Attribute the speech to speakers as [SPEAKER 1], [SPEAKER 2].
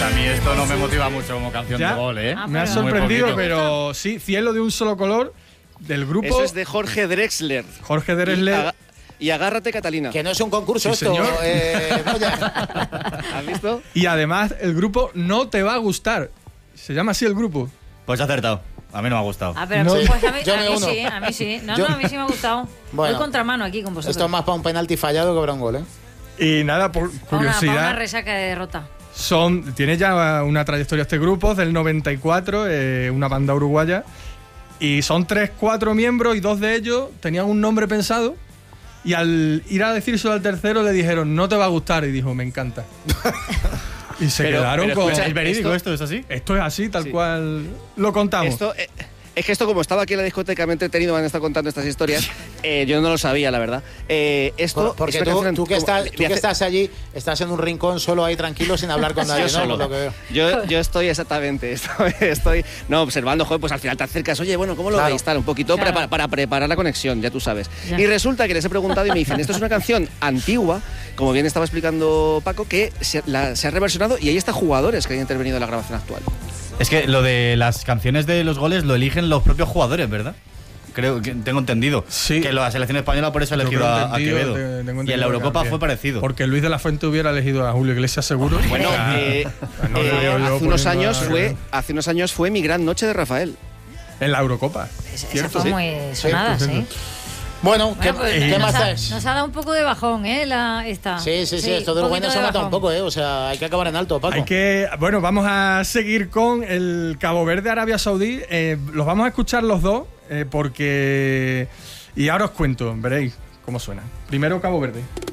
[SPEAKER 1] A mí esto no me motiva mucho como canción de gol, ¿eh?
[SPEAKER 2] Me ha sorprendido, pero sí, Cielo de un solo color, del grupo...
[SPEAKER 3] Eso es de Jorge Drexler.
[SPEAKER 2] Jorge Drexler.
[SPEAKER 3] Y Agárrate, Catalina.
[SPEAKER 4] Que no es un concurso
[SPEAKER 2] Sí,
[SPEAKER 4] esto.
[SPEAKER 2] señor.
[SPEAKER 3] ¿Has visto?
[SPEAKER 2] Y además, el grupo No Te Va a Gustar. Se llama así el grupo.
[SPEAKER 1] Pues acertado. A mí no me ha gustado.
[SPEAKER 5] Ah, pero
[SPEAKER 2] No.
[SPEAKER 5] pues a mí,
[SPEAKER 4] Yo
[SPEAKER 5] a
[SPEAKER 4] me
[SPEAKER 5] mí
[SPEAKER 4] uno.
[SPEAKER 5] sí, a mí sí. No,
[SPEAKER 4] Yo-
[SPEAKER 5] a mí sí me ha gustado.
[SPEAKER 4] Bueno.
[SPEAKER 5] Voy contramano aquí con vosotros.
[SPEAKER 4] Esto es más para un penalti fallado que para un gol, ¿eh?
[SPEAKER 2] Y nada, por
[SPEAKER 5] Para una
[SPEAKER 2] curiosidad,
[SPEAKER 5] resaca de derrota.
[SPEAKER 2] tiene ya una trayectoria este grupo, del 94, una banda uruguaya. Y son 3-4 miembros y 2 de ellos tenían un nombre pensado. Y al ir a decírselo al tercero le dijeron, no te va a gustar. Y dijo, me encanta. Y se quedaron con...
[SPEAKER 3] escucha,
[SPEAKER 1] ¿Es verídico esto? ¿Es así?
[SPEAKER 2] Esto es así, tal
[SPEAKER 3] Sí.
[SPEAKER 2] cual lo contamos.
[SPEAKER 3] Es que esto, como estaba aquí en la discoteca, me he entretenido, me han estado contando estas historias. Yo no lo sabía, la verdad. Esto
[SPEAKER 4] Porque
[SPEAKER 3] es una canción
[SPEAKER 4] tú que
[SPEAKER 3] como-
[SPEAKER 4] estás allí, estás en un rincón solo ahí tranquilo sin hablar con nadie,
[SPEAKER 3] Yo
[SPEAKER 4] ¿no?
[SPEAKER 3] solo.
[SPEAKER 4] Por lo que veo.
[SPEAKER 3] Yo estoy exactamente, estoy observando, joder, pues al final te acercas, oye, bueno, ¿cómo lo
[SPEAKER 4] Claro.
[SPEAKER 3] veis? Tal, un poquito
[SPEAKER 5] Claro.
[SPEAKER 3] para preparar la conexión, ya tú sabes.
[SPEAKER 5] Ya.
[SPEAKER 3] Y resulta que les he preguntado y me dicen, esto es una canción antigua, como bien estaba explicando Paco, que se ha reversionado y ahí está jugadores que han intervenido en la grabación actual.
[SPEAKER 1] Es que lo de las canciones de los goles lo eligen los propios jugadores, ¿verdad? Creo que tengo entendido.
[SPEAKER 2] Sí.
[SPEAKER 1] Que la selección española por eso ha
[SPEAKER 2] Yo
[SPEAKER 1] elegido
[SPEAKER 2] creo
[SPEAKER 1] a
[SPEAKER 2] entendido,
[SPEAKER 1] Quevedo.
[SPEAKER 2] tengo
[SPEAKER 1] Y
[SPEAKER 2] entendido
[SPEAKER 1] en la Eurocopa
[SPEAKER 2] que-
[SPEAKER 1] fue parecido.
[SPEAKER 2] Porque Luis de la Fuente hubiera elegido a Julio Iglesias seguro.
[SPEAKER 3] Bueno,
[SPEAKER 2] no le veo yo
[SPEAKER 3] hace unos
[SPEAKER 2] poniendo
[SPEAKER 3] años fue Mi Gran Noche de Rafael.
[SPEAKER 2] en la Eurocopa.
[SPEAKER 5] Esa
[SPEAKER 2] ¿Cierto?
[SPEAKER 5] fue
[SPEAKER 2] Sí.
[SPEAKER 5] muy sonada,
[SPEAKER 2] pues,
[SPEAKER 5] sí.
[SPEAKER 4] Bueno, ¿qué,
[SPEAKER 5] Bueno, pues,
[SPEAKER 4] ¿qué
[SPEAKER 5] nos
[SPEAKER 4] más
[SPEAKER 5] ha-
[SPEAKER 4] es?
[SPEAKER 5] Nos ha dado un poco de bajón, ¿eh? Esta.
[SPEAKER 4] Sí, esto de Uruguay nos ha matado un poco, ¿eh? O sea, hay que acabar en alto, Paco.
[SPEAKER 2] Bueno, vamos a seguir con el Cabo Verde, Arabia Saudí. Los vamos a escuchar los dos porque... Y ahora os cuento, veréis cómo suena. Primero Cabo Verde.